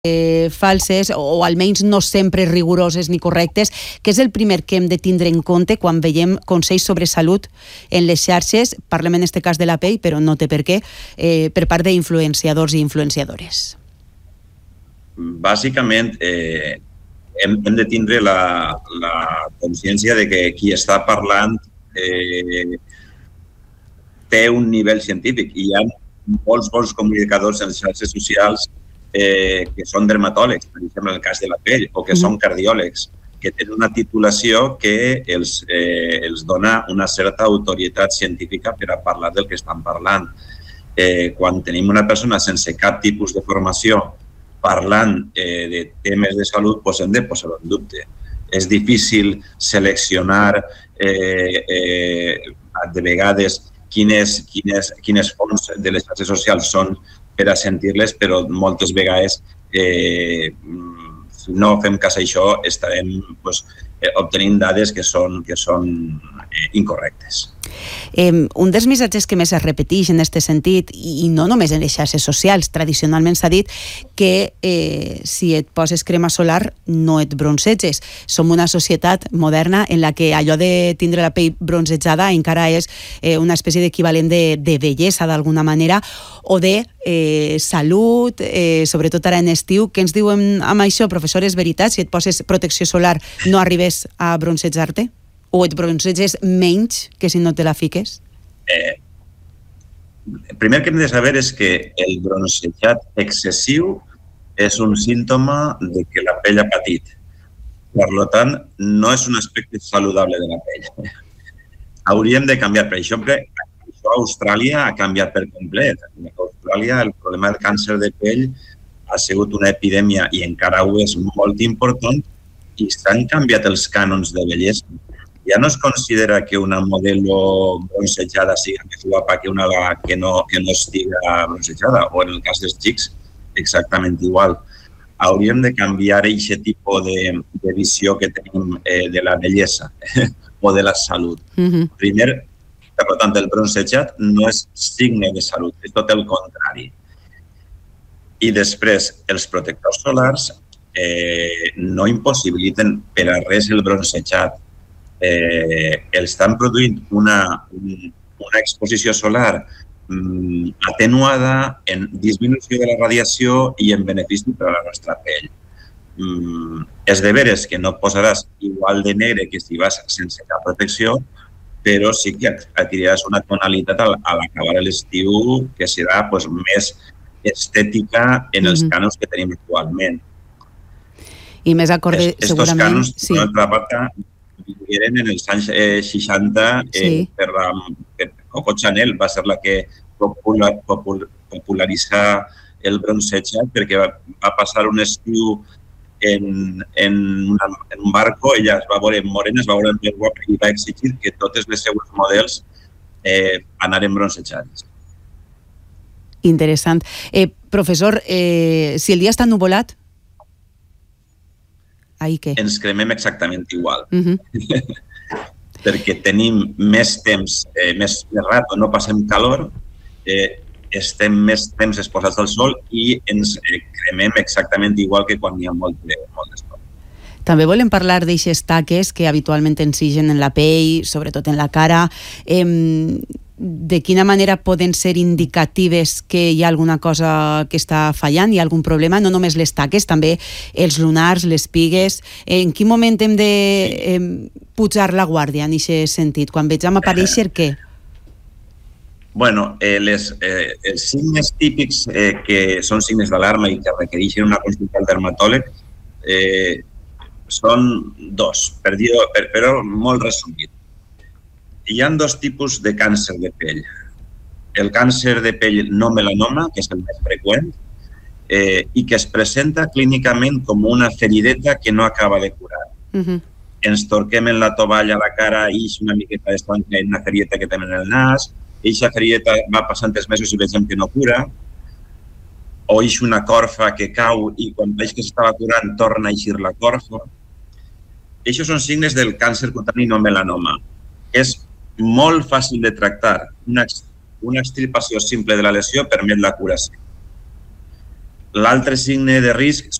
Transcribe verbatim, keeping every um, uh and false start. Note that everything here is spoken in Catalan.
Eh, falses o almenys no sempre rigoroses ni correctes, que és el primer que hem de tindre en compte quan veiem consells sobre salut en les xarxes, parlem en este cas de la pell, però no té per què, eh, per part d'influenciadors i influenciadores? Bàsicament, eh, hem, hem de tindre la, la consciència de que qui està parlant eh, té un nivell científic i hi ha molts bons comunicadors en les xarxes socials Eh, que són dermatòlegs, per exemple, en el cas de la pell, o que mm. són cardiòlegs, que tenen una titulació que els, eh, els dona una certa autoritat científica per a parlar del que estan parlant. Eh, quan tenim una persona sense cap tipus de formació parlant eh, de temes de salut, doncs hem de posar-ho en dubte. És difícil seleccionar eh, eh, de vegades quines, quines, quines fonts de les xarxes socials són per a sentir-les, però moltes vegades, eh, si no fem cas a això, estarem pues, eh, obtenint dades que són, que són eh, incorrectes. Eh, un dels missatges que més es repeteix en aquest sentit, i no només en les xarxes socials, tradicionalment s'ha dit que eh, si et poses crema solar no et bronceges. Som una societat moderna en la que allò de tindre la pell bronzejada encara és eh, una espècie d'equivalent de, de bellesa d'alguna manera, o de eh, salut, eh, sobretot ara en estiu. Què ens diuen amb això, professor? És veritat? Si et poses protecció solar no arribes a bronzejar-te? O et bronzeges menys que si no te la fiques? Eh, el primer que hem de saber és que el bronzejat excessiu és un símptoma de que la pell ha patit. Per tant, no és un aspecte saludable de la pell. Hauríem de canviar. Per exemple, això a Austràlia ha canviat per complet. A Austràlia el problema del càncer de pell ha sigut una epidèmia i encara ho és molt important i s'han canviat els cànons de bellesa. Ja no es considera que una modelo bronzejada sigui més guapa que una que no, que no estiga bronzejada, o en el cas dels xics, exactament igual. Hauríem de canviar aquest tipus de, de visió que tenim eh, de la bellesa o de la salut. Uh-huh. Primer, per tant, el bronzejat no és signe de salut, és tot el contrari. I després, els protectors solars eh, no impossibiliten per a res el bronzejat. Eh, estan produint una, una exposició solar mm, atenuada en disminució de la radiació i en benefici per a la nostra pell. Mm, és de veres que no posaràs igual de negre que si vas sense cap protecció, però sí que adquiriràs una tonalitat a l'acabar l'estiu que serà pues, més estètica en els cànons que tenim actualment. I més acorde, es, segurament... Estos cànons, sí. per una altra part, vingueren en els anys eh, seixanta eh, sí. per, per Coco Chanel, va ser la que popular, popul, popularitzà el bronzejat perquè va, va passar un estiu en, en, una, en un barco, ella es va veure morena, es va veure més guapa i va exigir que totes les seues models eh, anaren bronzejades. Interessant. Eh, professor, eh, si el dia està nuvolat, ahí què? Ens cremem exactament igual. Uh-huh. Perquè tenim més temps, eh, més, més rato, no passem calor, eh, estem més temps exposats al sol i ens eh, cremem exactament igual que quan hi ha molt de, molt de sol. També volem parlar d'aixes taques que habitualment encigen en la pell, sobretot en la cara. Eh, de quina manera poden ser indicatives que hi ha alguna cosa que està fallant, hi ha algun problema, no només les taques, també els lunars, les pigues. En quin moment hem de eh, pujar la guàrdia en aquest sentit? Quan vegem aparèixer, què? Bueno, eh, les, eh, els signes típics eh, que són signes d'alarma i que requereixen una consulta al dermatòleg eh, són dos, per dir, per, però molt resumit. Hi ha dos tipus de càncer de pell. El càncer de pell no melanoma, que és el més freqüent, eh, i que es presenta clínicament com una ferideta que no acaba de curar. Uh-huh. Ens torquem en la tovalla a la cara i és una miqueta d'estanca en una ferideta que tenim en el nas, i aquesta ferideta va passant els mesos i veiem que no cura, o és una corfa que cau i quan veig que s'estava curant torna a eixir la corfa. Això són signes del càncer cutani no melanoma. És molt fàcil de tractar. Una, una extirpació simple de la lesió permet la curació. l'altre signe de risc